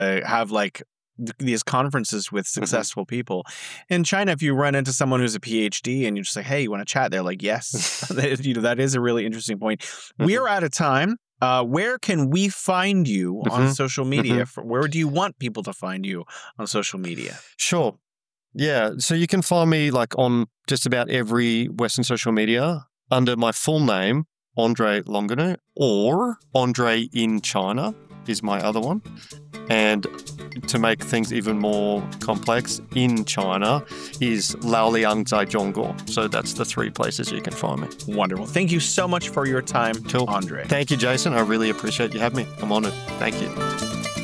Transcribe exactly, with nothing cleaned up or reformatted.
uh, have like th- these conferences with successful mm-hmm. people. In China, if you run into someone who's a PhD and you just say, hey, you want to chat? They're like, yes. you know, that is a really interesting point. Mm-hmm. We are out of time. Uh, where can we find you mm-hmm. on social media? Mm-hmm. Where do you want people to find you on social media? Sure. Yeah. So you can find me like on just about every Western social media under my full name, Andre Longaneau, or Andre in China is my other one. And to make things even more complex, in China is Laoliang Zai Zhongguo. So that's the three places you can find me. Wonderful. Thank you so much for your time, cool. Andre. Thank you, Jason. I really appreciate you having me. I'm honored. Thank you.